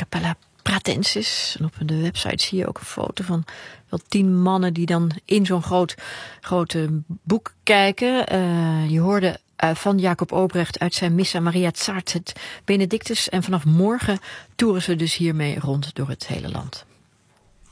Capella Pratensis. En op de website zie je ook een foto van wel 10 mannen die dan in zo'n grote boek kijken. Je hoorde van Jacob Obrecht uit zijn Missa Maria Tsartet Benedictus. En vanaf morgen toeren ze dus hiermee rond door het hele land.